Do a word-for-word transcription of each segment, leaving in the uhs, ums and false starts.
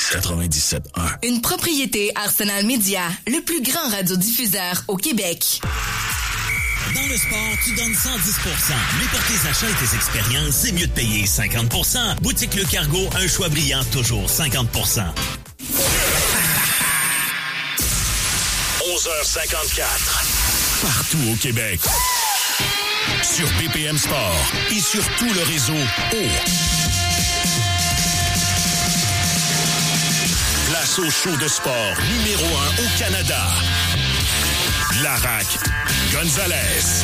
quatre-vingt-dix-sept un. Une propriété Arsenal Média, le plus grand radiodiffuseur au Québec. Dans le sport, tu donnes cent dix pour cent. Mais pour tes achats et tes expériences, c'est mieux de payer cinquante pour cent. Boutique Le Cargo, un choix brillant, toujours cinquante pour cent. onze heures cinquante-quatre. Partout au Québec. Sur B P M Sport et sur tout le réseau O. Place au show de sport numéro un au Canada. Larac Gonzalez.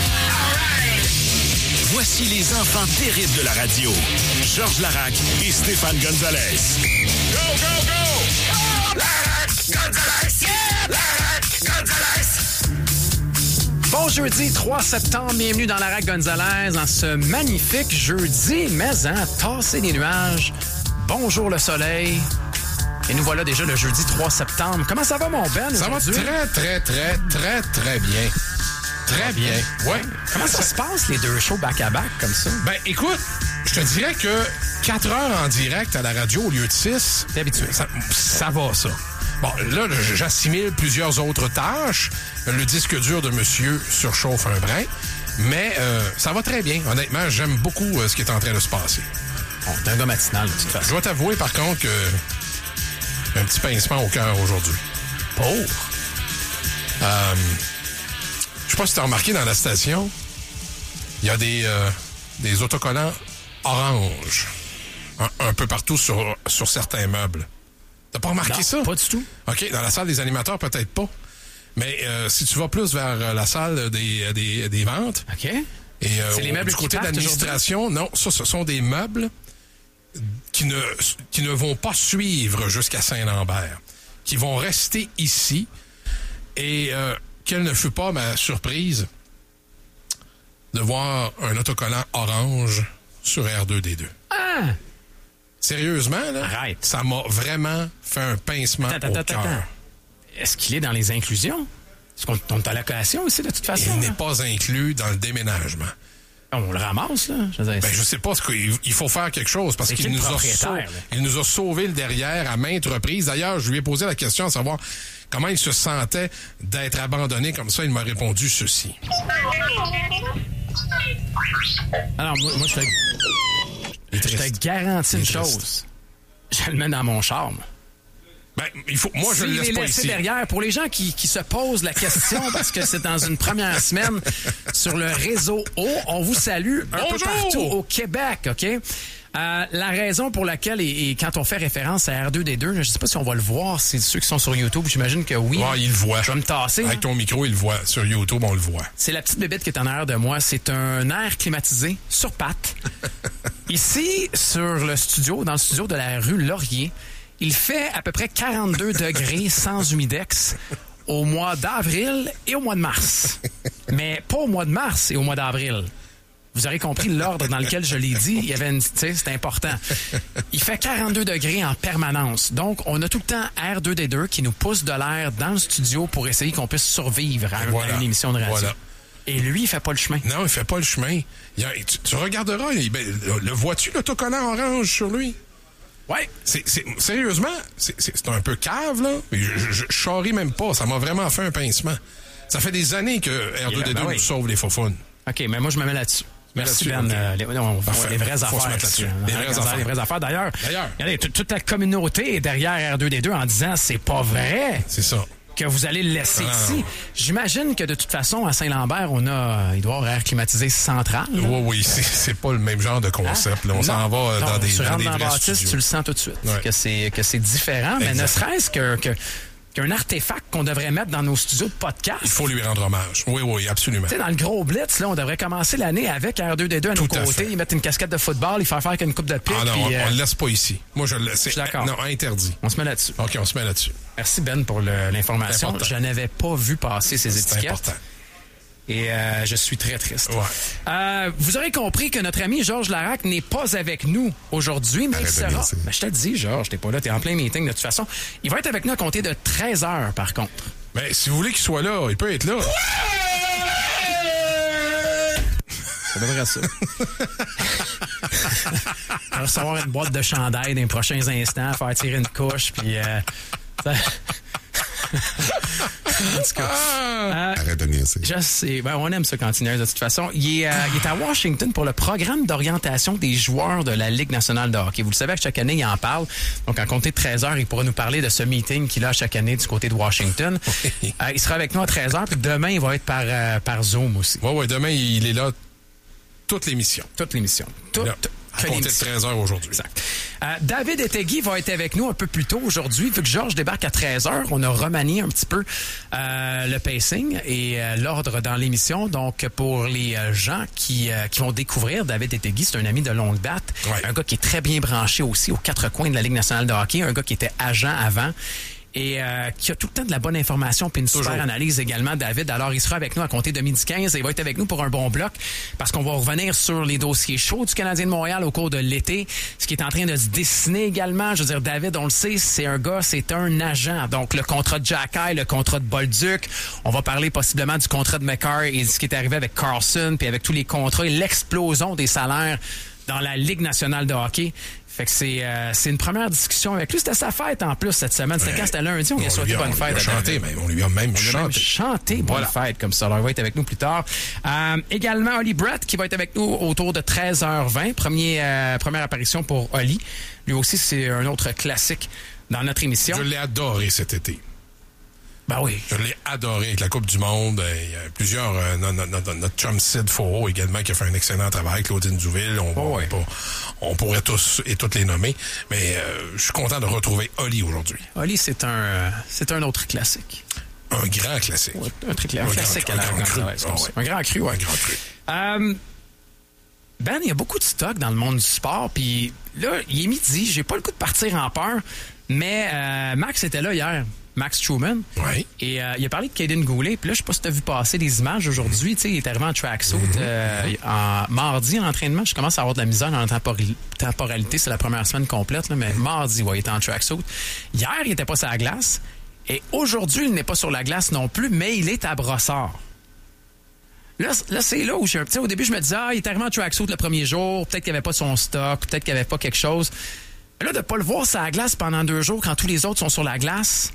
Voici les enfants terribles de la radio. Georges Larac et Stéphane Gonzalez. Go, go, go! Larac Gonzalez! Yeah! Larac Gonzalez! Bon jeudi trois septembre, bienvenue dans Larac Gonzalez en ce magnifique jeudi, mais hein, tasser les nuages. Bonjour le soleil. Et nous voilà déjà le jeudi trois septembre. Comment ça va, mon Ben? Ça aujourd'hui? va très, très, très, très, très bien. Très bien. Ouais. Comment ça se passe, les deux shows back-à-back comme ça? Ben, écoute, je te dirais que quatre heures en direct à la radio au lieu de six, T'es habitué. Ça, ça va, ça. Bon, là, j'assimile plusieurs autres tâches. Le disque dur de monsieur surchauffe un brin. Mais euh, ça va très bien. Honnêtement, j'aime beaucoup euh, ce qui est en train de se passer. Bon, t'es un gars matinal, de toute façon. Je dois t'avouer, par contre, que un petit pincement au cœur aujourd'hui. Pour? Euh, je sais pas si tu as remarqué dans la station, il y a des, euh, des autocollants orange un, un peu partout sur, sur certains meubles. T'as pas remarqué Non, ça? Pas du tout. OK, dans la salle des animateurs, peut-être pas. Mais euh, si tu vas plus vers la salle des, des, des ventes... OK. Et euh, C'est les au- meubles du qui côté de partent l'administration, non, ça, ce sont des meubles qui ne, qui ne vont pas suivre jusqu'à Saint-Lambert, qui vont rester ici. Et euh, quelle ne fut pas ma surprise de voir un autocollant orange sur R deux D deux. Ah! Sérieusement, là, Arrête. ça m'a vraiment fait un pincement Attends, au attends, cœur. attends. Est-ce qu'il est dans les inclusions? Est-ce qu'on on est à la location aussi, de toute façon? Il n'est là? pas inclus dans le déménagement. On le ramasse, là? Je veux dire, Ben, je sais pas, ce qu'il il faut faire quelque chose parce C'est qu'il qui le nous a, propriétaire, sau- là? il nous a sauvé le derrière à maintes reprises. D'ailleurs, je lui ai posé la question à savoir comment il se sentait d'être abandonné comme ça. Il m'a répondu ceci. Alors, moi, moi je te, Il est je te triste. garantis Il une est triste. chose. Je le mets dans mon charme. Ben, il faut, moi, je S'il le laisse est pas laissé ici. derrière, pour les gens qui, qui se posent la question, parce que c'est dans une première semaine sur le réseau O, on vous salue un peu Bonjour! partout au Québec, OK? Euh, la raison pour laquelle, et, et quand on fait référence à R deux D deux, je ne sais pas si on va le voir, c'est ceux qui sont sur YouTube, j'imagine que oui. Ouais, il le voit. Je vais me tasser. Avec hein. ton micro, il le voit. Sur YouTube, on le voit. C'est la petite bébête qui est en arrière de moi. C'est un air climatisé sur pattes. Ici, sur le studio, dans le studio de la rue Laurier, il fait à peu près quarante-deux degrés sans humidex au mois d'avril et au mois de mars. Mais pas au mois de mars et au mois d'avril. Vous aurez compris l'ordre dans lequel je l'ai dit. Il y avait une, tu sais, c'est important. Il fait quarante-deux degrés en permanence. Donc, on a tout le temps R deux D deux qui nous pousse de l'air dans le studio pour essayer qu'on puisse survivre à, un- Voilà. à une émission de radio. Voilà. Et lui, il fait pas le chemin. Non, il fait pas le chemin. Il y a- tu, tu regarderas, il- ben, le, le vois-tu, l'autocollant orange sur lui? Ouais. C'est, c'est, sérieusement, c'est, c'est, c'est un peu cave, là. Mais je, je, je charrie même pas. Ça m'a vraiment fait un pincement. Ça fait des années que R deux D deux Ben nous oui. sauve les faufounes. OK, mais moi, je me mets là-dessus. Merci, là-dessus, Ben. ok. Euh, les, non, Parfait. les vraies Faut se affaires. mettre là-dessus. ici, hein. Les vraies Regarde, affaires. Les vraies affaires. D'ailleurs, D'ailleurs. regardez, toute, toute la communauté est derrière R deux D deux en disant c'est pas vrai C'est ça. que vous allez le laisser Ah. ici. J'imagine que de toute façon, à Saint-Lambert, on a, il doit y avoir air climatisé central. là. Oui, oui, c'est, c'est pas le même genre de concept. Là. On Non. s'en va euh, Non, dans des, tu dans rentres des dans la vrais bâtisse, studios. tu le sens tout de suite Ouais. que c'est que c'est différent, mais Exact. ne serait-ce que, que qu'un artefact qu'on devrait mettre dans nos studios de podcast. Il faut lui rendre hommage. Oui, oui, absolument. Tu sais, dans le gros blitz, là, on devrait commencer l'année avec R deux D deux à nos Tout à côtés, fait. mettre une casquette de football, il faire faire qu'une coupe de pique. Ah non, puis, on, euh, on le laisse pas ici. Moi, je le laisse. Je suis d'accord. Non, interdit. on se met là-dessus. OK, on se met là-dessus. Merci Ben pour le- l'information. C'est important. Je n'avais pas vu passer ces C'est étiquettes. important. Et euh, je suis très triste. Ouais. Euh, vous aurez compris que notre ami Georges Larac n'est pas avec nous aujourd'hui, mais il Arrête de sera... niaiser. Ben, je te le dis, Georges, t'es pas là, t'es en plein meeting de toute façon. Il va être avec nous à compter de treize heures, par contre. Mais si vous voulez qu'il soit là, il peut être là. Ça devrait ça. On va recevoir une boîte de chandail dans les prochains instants, faire tirer une couche, puis... Euh, ça... En tout cas, euh, Arrête de niaiser. Je sais. Ben, on aime ça quand il niaise, de toute façon. Il est, euh, il est à Washington pour le programme d'orientation des joueurs de la Ligue nationale de hockey. Vous le savez, chaque année, il en parle. Donc, en compter de treize heures, il pourra nous parler de ce meeting qu'il a chaque année du côté de Washington. euh, il sera avec nous à treize heures, puis demain, il va être par, euh, par Zoom aussi. Oui, oui, demain, il est là toute l'émission. Toute l'émission. Toute. Là, à compter de treize heures aujourd'hui. Exact. Euh, David Ettegui va être avec nous un peu plus tôt aujourd'hui. Vu que Georges débarque à treize heures, on a remanié un petit peu euh, le pacing et euh, l'ordre dans l'émission. Donc, pour les euh, gens qui, euh, qui vont découvrir David Ettegui, c'est un ami de longue date. Ouais. Un gars qui est très bien branché aussi aux quatre coins de la Ligue nationale de hockey. Un gars qui était agent avant. Et euh, qui a tout le temps de la bonne information puis une Toujours. super analyse également, David. Alors, il sera avec nous à compter de midi quinze et il va être avec nous pour un bon bloc parce qu'on va revenir sur les dossiers chauds du Canadien de Montréal au cours de l'été, ce qui est en train de se dessiner également. Je veux dire, David, on le sait, c'est un gars, c'est un agent. Donc, le contrat de Jacky, le contrat de Bolduc. On va parler possiblement du contrat de McCarr et ce qui est arrivé avec Carlson puis avec tous les contrats et l'explosion des salaires dans la Ligue nationale de hockey. Fait que c'est, euh, c'est une première discussion avec lui. C'était sa fête en plus cette semaine. C'était Ouais. quand? C'était lundi. On lui a souhaité bonne fête. On lui a chanté, même. On lui a même On lui a chanté. même chanté bonne Voilà. fête comme ça. Alors, il va être avec nous plus tard. Euh, également, Oli Brett qui va être avec nous autour de treize heures vingt. Premier, euh, première apparition pour Oli. Lui aussi, c'est un autre classique dans notre émission. Je l'ai adoré cet été. Ben oui. Je l'ai adoré avec la Coupe du Monde. Il y a plusieurs... Euh, no- no- no- notre chum Sid Faureau également qui a fait un excellent travail. Claudine Douville. On, Oh, ouais. on, on pourrait tous et toutes les nommer. Mais euh, je suis content de retrouver Oli aujourd'hui. Oli, c'est un, euh, c'est un autre classique. Un grand classique. Ouais, un, très cla- un Un classique grand- à la un grand cru. Gonzalez, comme Ah ça. ouais. Un grand cru, ouais. Un grand cru. Euh, Ben, il y a beaucoup de stock dans le monde du sport. Puis là, il est midi. J'ai pas le coup de partir en peur. Mais euh, Max était là hier. Max Truman. Oui. Et euh, il a parlé de Caden Goulet. Puis là, je sais pas si tu as vu passer des images aujourd'hui. Tu sais, il est arrivé en tracksuit. Euh, en mardi, en entraînement, je commence à avoir de la misère dans la tempori- temporalité. C'est la première semaine complète. Là, mais mardi, ouais, il était en tracksuit. Hier, il était pas sur la glace. Et aujourd'hui, il n'est pas sur la glace non plus, mais il est à Brossard. Là, là c'est là où je suis un petit... Au début, je me disais, ah, il est arrivé en tracksuit le premier jour. Peut-être qu'il n'y avait pas son stock. Peut-être qu'il n'y avait pas quelque chose. Là, de ne pas le voir sur la glace pendant deux jours quand tous les autres sont sur la glace,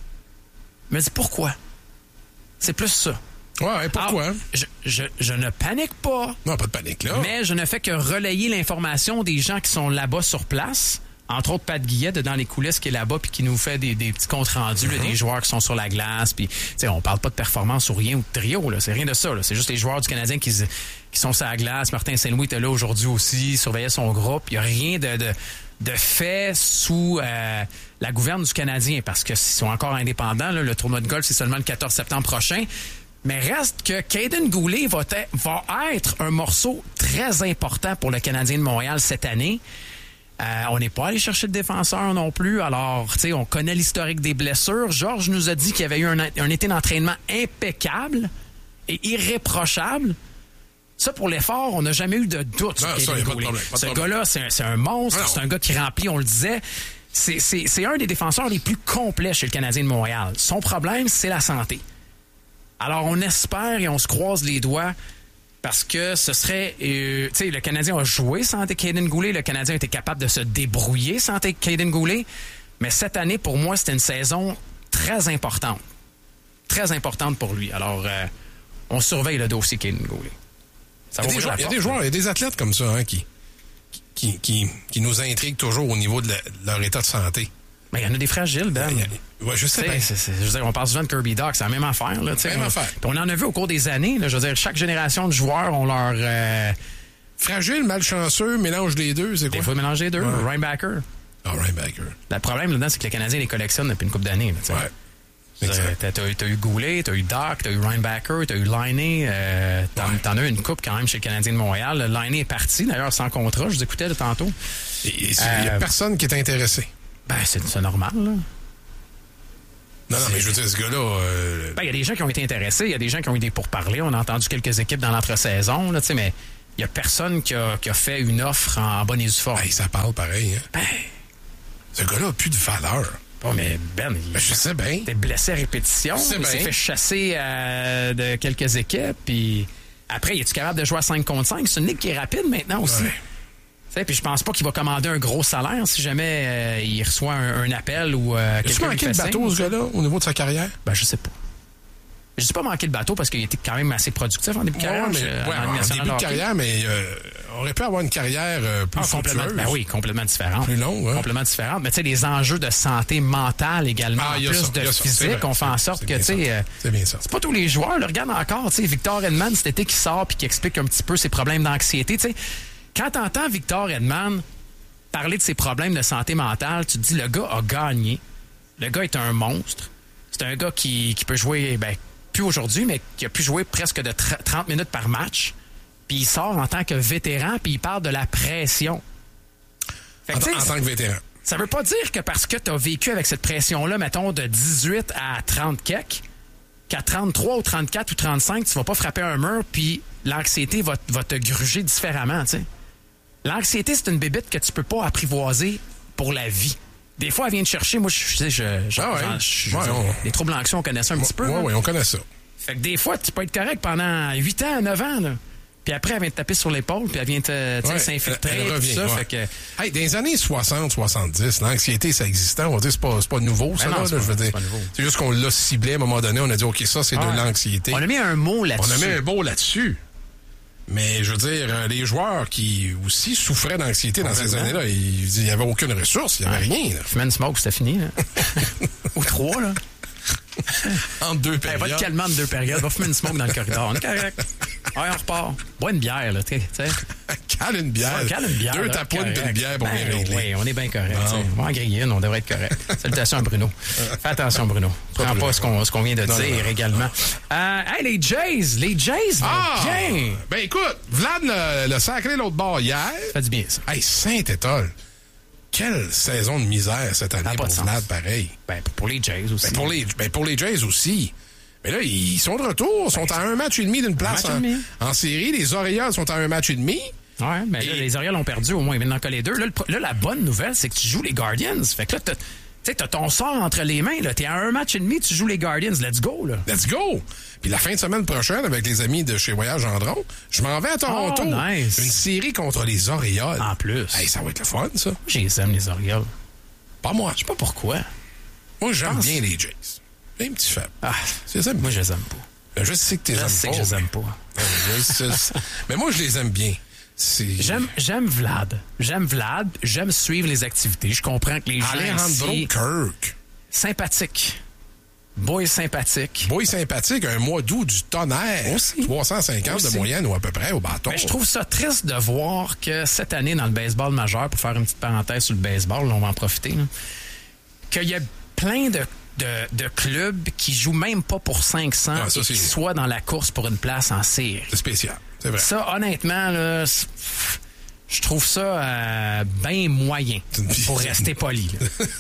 je me dis pourquoi? C'est plus ça. Ouais, pourquoi? Alors, je, je, je ne panique pas, Non, pas de panique, là. mais je ne fais que relayer l'information des gens qui sont là-bas sur place. Entre autres, Pat Guillet, de dans les coulisses, qui est là-bas puis qui nous fait des, des petits comptes rendus, là, des joueurs qui sont sur la glace. Puis, tu sais, on parle pas de performance ou rien ou de trio, là. C'est rien de ça, là. C'est juste les joueurs du Canadien qui, qui sont sur la glace. Martin Saint-Louis était là aujourd'hui aussi, surveillait son groupe. Il n'y a rien de, de, de fait sous euh, la gouverne du Canadien parce qu'ils sont encore indépendants, là. Le tournoi de golf, c'est seulement le quatorze septembre prochain. Mais reste que Caden Goulet va, te- va être un morceau très important pour le Canadien de Montréal cette année. Euh, on n'est pas allé chercher de défenseur non plus. Alors, tu sais, on connaît l'historique des blessures. Georges nous a dit qu'il y avait eu un, un été d'entraînement impeccable et irréprochable. Ça, pour l'effort, on n'a jamais eu de doute Non, sur ça, Caden y a pas de Goulet. problème, pas de Ce problème. gars-là, c'est un, c'est un monstre. Non. C'est un gars qui remplit, on le disait. C'est, c'est, c'est un des défenseurs les plus complets chez le Canadien de Montréal. Son problème, c'est la santé. Alors, on espère et on se croise les doigts parce que ce serait... Euh, tu sais, le Canadien a joué sans Caden Goulet. Le Canadien a été capable de se débrouiller sans Caden Goulet. Mais cette année, pour moi, c'était une saison très importante. Très importante pour lui. Alors, euh, on surveille le dossier Caden Goulet. Ça Il y, a va des joueurs, ouvrir il y a la des porte, joueurs, il y a des athlètes comme ça hein, qui, qui, qui, qui nous intriguent toujours au niveau de, la- de leur état de santé. Mais il y en a des fragiles, Ben. Il y a- Ouais, je sais Tu sais, bien. c'est- c'est- je veux dire, on parle souvent de Kirby Doc, c'est la même affaire. Là, tu sais. Même on, affaire. puis on en a vu au cours des années. Là, je veux dire, chaque génération de joueurs ont leur... Euh, Fragile, malchanceux, mélange des deux, c'est des quoi? fois mélanger les deux. Ouais. Ryan Backer. Ah, Reinbacker. Le problème là-dedans, c'est que les Canadiens les collectionnent depuis une couple d'années. Là, tu sais. Ouais. Je veux dire, Exact. T'as, t'as, t'as eu Goulet, t'as eu Doc, t'as eu Ryan Backer, t'as eu Liney. Euh, t'en, Ouais. t'en as eu une coupe quand même chez le Canadien de Montréal. Liney est parti, d'ailleurs, sans contrat. Je vous écoutais là, tantôt. Et- et c'est- Il n'y a Euh, personne qui est intéressé. Ben, c'est, c'est normal. Là. Non, non, mais je veux dire, ce gars-là... euh, Ben, il y a des gens qui ont été intéressés, il y a des gens qui ont eu des pourparlers. On a entendu quelques équipes dans l'entre-saison, là, tu sais, mais il y a personne qui a, qui a fait une offre en bonne et due forme. hey, ça parle pareil. Hein? Ben, Ce gars-là a plus de valeur. bon, mais Ben, il Ben, je sais bien. était blessé à répétition. Je sais Il s'est bien. fait chasser euh, de quelques équipes. Puis après, il est-tu capable de jouer à cinq contre cinq? C'est une ligue qui est rapide maintenant aussi. Ouais. Puis je pense pas qu'il va commander un gros salaire si jamais euh, il reçoit un, un appel ou euh, quelqu'un lui lui fait manqué le bateau, signe, ce gars-là, au niveau de sa carrière? Ben, je sais pas. Je dis pas manquer le bateau parce qu'il était quand même assez productif en début de carrière. Ouais, mais, je, ouais, en en début de carrière, mais euh, aurait pu avoir une carrière euh, plus ah, complètement, fructueuse. ben oui, complètement différente. Plus longue, hein? Complètement différente. Mais tu sais, les enjeux de santé mentale également, Ah, en y a plus ça, de y a ça, physique, c'est vrai. on fait en sorte C'est que, bien tu sais... ça. euh, C'est bien ça. C'est pas tous les joueurs. Là, regarde encore, tu sais, Victor Edman, cet été, qui sort puis qui explique un petit peu ses problèmes d'anxiété. Tu sais, quand t'entends Victor Edman parler de ses problèmes de santé mentale, tu te dis, le gars a gagné. Le gars est un monstre. C'est un gars qui, qui peut jouer... Ben, plus aujourd'hui, mais qui a pu jouer presque de trente minutes par match. Puis il sort en tant que vétéran, puis il parle de la pression. Fait que, En, en tant que vétéran. Ça veut pas dire que parce que tu as vécu avec cette pression-là, mettons, de dix-huit à trente kek, qu'à trente-trois ou trente-quatre ou trente-cinq, tu vas pas frapper un mur, puis l'anxiété va, va te gruger différemment, tu sais. L'anxiété, c'est une bébite que tu peux pas apprivoiser pour la vie. Des fois, elle vient te chercher. Moi, je sais, je, je, ah ouais. je, je ouais, on... on... les troubles anxieux, on connaît ça un petit peu. Oui, oui, on connaît ça. Fait que des fois, tu peux être correct pendant huit ans, neuf ans, là. Puis après, elle vient te taper sur l'épaule, puis elle vient te, ouais, s'infiltrer. Elle, elle revient, ça, ouais. fait que... Hey, dans les années soixante soixante-dix, l'anxiété, ça existait. On va dire, c'est pas, c'est pas nouveau, ça, ben non, là, c'est là, pas, je veux dire. pas nouveau. C'est juste qu'on l'a ciblé à un moment donné. On a dit, OK, ça, c'est ah, de l'anxiété. On a mis un mot là-dessus. On a mis un mot là-dessus. Mais je veux dire, les joueurs qui aussi souffraient d'anxiété dans ces années-là, il n'y avait aucune ressource, il n'y avait ah, rien. Fumer une smoke, c'était fini. Là. Ou trois, là. Entre deux périodes. Hey, va te calmer entre deux périodes. Va fumer une smoke dans le corridor. On est correct. Ouais, on repart. Bois une bière, là, tu sais. Cale une bière. Ouais, cale une bière. Deux tapounes d'une bière pour ben, bien régler. Oui, on est bien correct. Bon. On va en griller une, on devrait être correct. Salutations à Bruno. Fais attention, Bruno. Prends pas ce qu'on, ce qu'on vient de non, dire non, non. également. Euh, hey, les Jays. Les Jays vont ah, bien. Ben écoute, Vlad le, le sacré l'autre bord hier. Ça fait du bien, ça. Hey, Saint-Étoile. Quelle saison de misère cette année pour Vlad, pareil. Ben, pour les Jays aussi. Ben, pour les, ben, pour les Jays aussi. Mais là, ils sont de retour. Ils sont ben, à un match et demi d'une place en, en série. Les Orioles sont à un match et demi. Oui, mais et... là, les Orioles ont perdu. Au moins, ils viennent d'en coller deux. Là, le, là, la bonne nouvelle, c'est que tu joues les Guardians. Fait que là, tu sais, t'as ton sort entre les mains. Là. T'es à un match et demi, tu joues les Guardians. Let's go, là. Let's go! Puis la fin de semaine prochaine, avec les amis de chez Voyage Gendron, je m'en vais à Toronto. Oh, nice. Une série contre les Orioles. En plus. Hey, ça va être le fun, ça. Je les aime, les Orioles. Pas moi. Je sais pas pourquoi. Moi, j'aime pense... bien les Jays. J'ai un petit faible. Ah, c'est ça. Moi, je les aime pas. Ben, je sais que tu les aimes pas. Je sais que je les aime pas. Mais moi, je les aime bien. J'aime, j'aime Vlad. J'aime Vlad. J'aime suivre les activités. Je comprends que les gens Alejandro ici... Kirk. Sympathique. Boy sympathique. Boy sympathique. Un mois d'août du tonnerre. Aussi. trois cent cinquante Aussi. De moyenne ou à peu près au bâton. Mais je trouve ça triste de voir que cette année, dans le baseball majeur, pour faire une petite parenthèse sur le baseball, là, on va en profiter, là, qu'il y a plein de De, de clubs qui jouent même pas pour cinq cents ah, ça, et qui soient dans la course pour une place en série. C'est spécial, c'est vrai. Ça, honnêtement, là, je trouve ça euh, bien moyen, pour rester poli.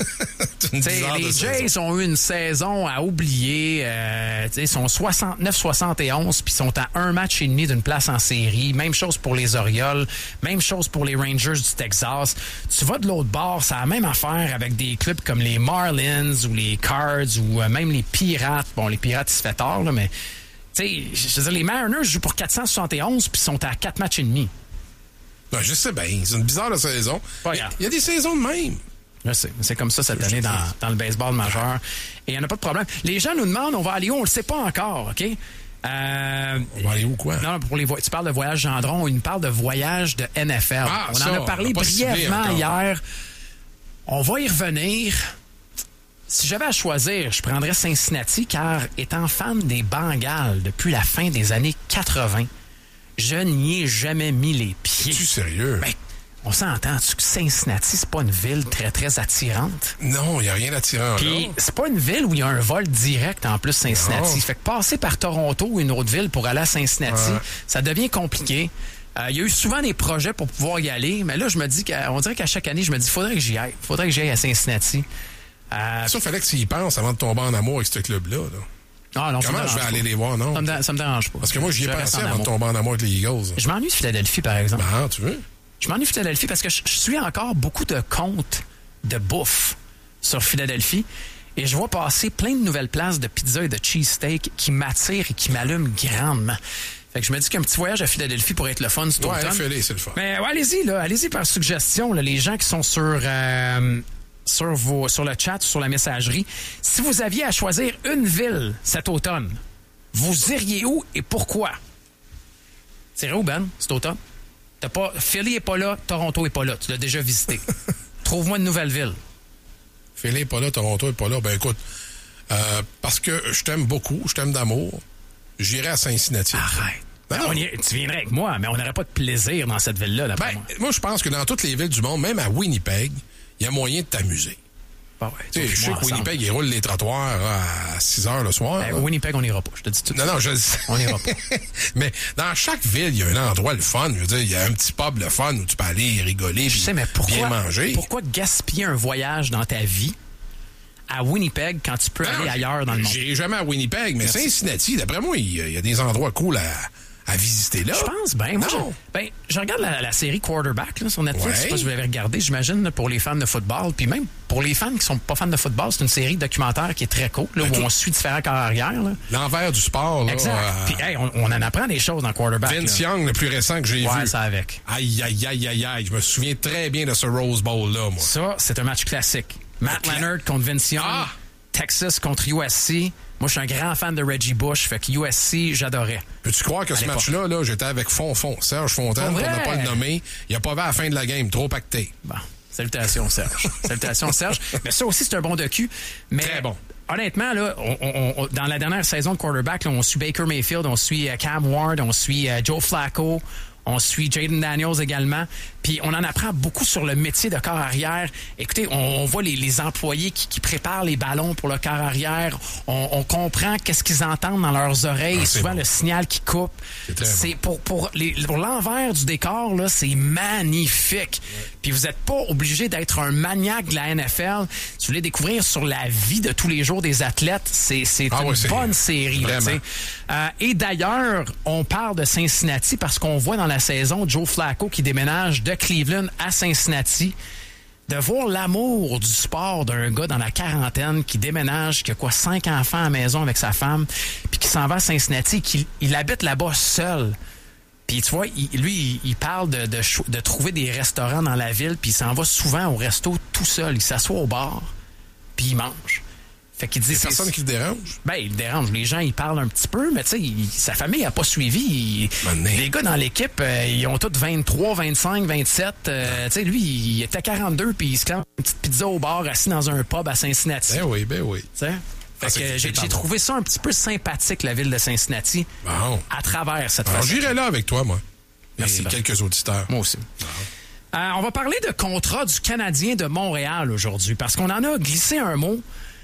Les Jays saison. ont eu une saison à oublier. Euh, ils sont soixante-neuf soixante et onze, puis sont à un match et demi d'une place en série. Même chose pour les Orioles, même chose pour les Rangers du Texas. Tu vas de l'autre bord, ça a la même affaire avec des clubs comme les Marlins ou les Cards ou euh, même les Pirates. Bon, les Pirates, il se fait tard, là, mais tu sais, je veux dire, les Mariners jouent pour quatre cent soixante et onze puis sont à quatre matchs et demi. Ben, je sais bien, c'est une bizarre de saison. Il y a des saisons de même. Je sais, c'est comme ça cette année dans, dans le baseball majeur. Et il n'y en a pas de problème. Les gens nous demandent, on va aller où? On ne le sait pas encore, OK? Euh, on va aller où, quoi? Non, pour les vo- tu parles de voyage Gendron, il nous parle de voyage de N F L. Ah, on ça, en a parlé brièvement hier. On va y revenir. Si j'avais à choisir, je prendrais Cincinnati, car étant fan des Bengals depuis la fin des années quatre-vingts, je n'y ai jamais mis les pieds. Es-tu sérieux? Ben, on s'entend-tu que Cincinnati, c'est pas une ville très, très attirante? Non, il n'y a rien d'attirant Puis, là. c'est pas une ville où il y a un vol direct, en plus, Cincinnati. Non. Fait que passer par Toronto ou une autre ville pour aller à Cincinnati, ouais. ça devient compliqué. Euh, il y a eu souvent des projets pour pouvoir y aller, mais là, je me dis qu'on dirait qu'à chaque année, je me dis, faudrait que j'y aille. Faudrait que j'y aille à Cincinnati. Euh, ça, il fallait que tu y penses avant de tomber en amour avec ce club-là, là. Ah, non, comment je vais pas. aller les voir, non? Ça me, ça me dérange pas. Parce que moi, j'y ai pensé avant de tomber en amour avec les Eagles. Je m'ennuie de Philadelphie, par exemple. Ah, tu veux? Je m'ennuie de Philadelphie parce que je, je suis encore beaucoup de comptes de bouffe sur Philadelphie et je vois passer plein de nouvelles places de pizza et de cheesesteak qui m'attirent et qui m'allument grandement. Fait que je me dis qu'un petit voyage à Philadelphie pourrait être le fun cet Ouais, automne. fais-les, c'est le fun. Mais ouais, allez-y, là. Allez-y par suggestion, là, les gens qui sont sur, euh, sur, vos, sur le chat, sur la messagerie. Si vous aviez à choisir une ville cet automne, vous iriez où et pourquoi? C'est où, Ben, cet automne? T'as pas, Philly est pas là, Toronto est pas là. Tu l'as déjà visité. Trouve-moi une nouvelle ville. Philly est pas là, Toronto est pas là. Ben écoute, euh, parce que je t'aime beaucoup, je t'aime d'amour, j'irai à Cincinnati. Arrête. Ben On y- tu viendrais avec moi, mais on n'aurait pas de plaisir dans cette ville-là, d'après Ben, moi. moi, je pense que dans toutes les villes du monde, même à Winnipeg, il y a moyen de t'amuser. Ah ouais, Tu sais, je sais moi que ensemble. Winnipeg, ils roulent les trottoirs à six heures le soir. Ben, là. Winnipeg, on n'ira pas. Je te dis tout de Non, suite. non, je le sais. On n'ira pas. Mais dans chaque ville, il y a un endroit le fun. Je veux dire, il y a un petit pub le fun où tu peux aller rigoler Je puis sais, mais pourquoi, bien manger. pourquoi gaspiller un voyage dans ta vie à Winnipeg quand tu peux Non, aller non, ailleurs dans le monde? J'irai jamais à Winnipeg, mais Merci. Cincinnati, d'après moi, il y, a- il y a des endroits cool à, à visiter là. Je pense bien. Moi, Non. je, ben, je regarde la, la série Quarterback là, sur Netflix. Ouais. Je sais pas si vous l'avez regardé, j'imagine, là, pour les fans de football. Puis même pour les fans qui sont pas fans de football, c'est une série documentaire qui est très cool, là, où tout- on suit différents carrières. Là. L'envers du sport, là. Exact. euh, Puis hey, on, on en apprend des choses dans Quarterback. Vince là. Young, le plus récent que j'ai Ouais, vu. ça avec. Aïe, aïe, aïe, aïe, aïe. Je me souviens très bien de ce Rose Bowl-là, moi. Ça, c'est un match classique. Matt Ok. Leonard contre Vince Young. Ah! Texas contre U S C. Moi, je suis un grand fan de Reggie Bush, fait que U S C, j'adorais. Peux-tu croire que À ce l'époque. match-là, là, j'étais avec Fonfon, Serge Fontaine, Pour pour ne vrai? pas le nommer. Il a pas vu à la fin de la game, trop pacté. Bon, salutations, Serge. Salutations, Serge. Mais ça aussi, c'est un bon docu. Mais Très bon. Honnêtement, là, on, on- on- dans la dernière saison de quarterback, là, on suit Baker Mayfield, on suit euh, Cam Ward, on suit euh, Joe Flacco, on suit Jaden Daniels également. Puis on en apprend beaucoup sur le métier de corps arrière. Écoutez, on, on voit les, les employés qui, qui préparent les ballons pour le corps arrière. On, on comprend qu'est-ce qu'ils entendent dans leurs oreilles. Ah, c'est souvent, bon. le signal qui coupe. C'est très C'est pour, pour, les- pour l'envers du décor, là, c'est magnifique. Puis vous n'êtes pas obligé d'être un maniaque de la N F L. Si vous voulez découvrir sur la vie de tous les jours des athlètes, c'est, c'est Ah une ouais, c'est- bonne série. Là, vraiment. tu sais. Euh, et d'ailleurs, on parle de Cincinnati parce qu'on voit dans la saison Joe Flacco qui déménage de Cleveland à Cincinnati. De voir l'amour du sport d'un gars dans la quarantaine qui déménage, qui a quoi, cinq enfants à la maison avec sa femme, puis qui s'en va à Cincinnati, qui il habite là-bas seul. Puis tu vois, il- lui, il, il parle de, de, cho- de trouver des restaurants dans la ville, puis il s'en va souvent au resto tout seul. Il s'assoit au bar, puis il mange. Fait qu'il dit... Il y a c'est- personne qui le dérange. Ben, il le dérange. Les gens, ils parlent un petit peu, mais tu sais, il- sa famille a pas suivi. Il- Mané. les gars dans l'équipe, euh, ils ont tous vingt-trois, vingt-cinq, vingt-sept. Euh, tu sais, lui, il était quarante-deux, puis il se clame une petite pizza au bar, assis dans un pub à Cincinnati. Ben oui, ben oui. Tu sais? Fait Ah, que c'est- j'ai, c'est j'ai pardon. trouvé ça un petit peu sympathique, la ville de Cincinnati, Bon. à travers cette Alors, façon. j'irai là avec toi, moi. Merci, Et Ben. quelques auditeurs. Moi aussi. Euh, on va parler de contrat du Canadien de Montréal aujourd'hui, parce qu'on en a glissé un mot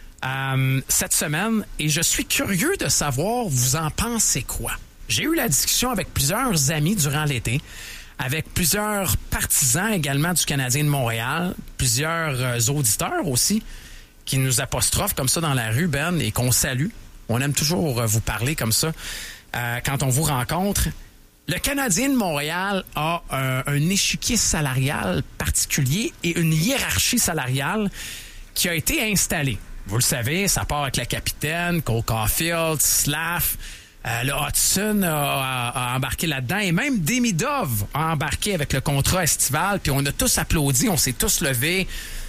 euh, cette semaine, et je suis curieux de savoir, vous en pensez quoi? J'ai eu la discussion avec plusieurs amis durant l'été, avec plusieurs partisans également du Canadien de Montréal, plusieurs euh, auditeurs aussi, qui nous apostrophent comme ça dans la rue, Ben, et qu'on salue. On aime toujours euh, vous parler comme ça euh, quand on vous rencontre. Le Canadien de Montréal a un, un échiquier salarial particulier et une hiérarchie salariale qui a été installée. Vous le savez, ça part avec la capitaine, Cole Caulfield, Slav, euh, le Hudson a, a- a embarqué là-dedans et même Demidov a embarqué avec le contrat estival. Puis on a tous applaudi, on s'est tous levés.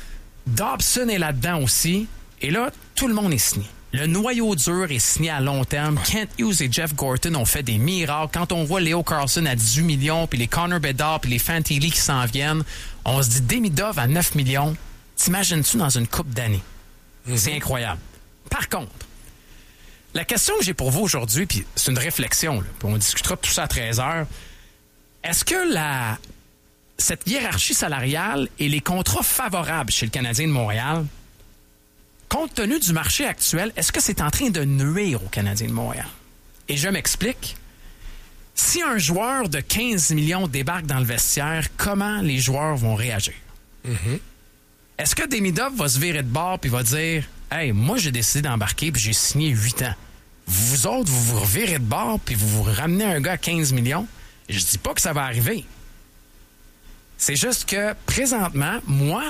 Dobson est là-dedans aussi. Et là, tout le monde est signé. Le noyau dur est signé à long terme. Kent Hughes et Jeff Gorton ont fait des miracles. Quand on voit Leo Carlson à dix-huit millions, puis les Connor Bedard, puis les Fantilli qui s'en viennent, on se dit Demidov à neuf millions. T'imagines-tu dans une coupe d'années? C'est incroyable. Par contre, la question que j'ai pour vous aujourd'hui, puis c'est une réflexion, là, puis on discutera de tout ça à treize heures. Est-ce que la, cette hiérarchie salariale et les contrats favorables chez le Canadien de Montréal, compte tenu du marché actuel, est-ce que c'est en train de nuire au Canadien de Montréal? Et je m'explique. Si un joueur de quinze millions débarque dans le vestiaire, comment les joueurs vont réagir? Est-ce que Demidov va se virer de bord puis va dire « Hey, moi, j'ai décidé d'embarquer puis j'ai signé huit ans. Vous autres, vous vous revirez de bord puis vous vous ramenez un gars à quinze millions? » Je dis pas que ça va arriver. C'est juste que, présentement, moi,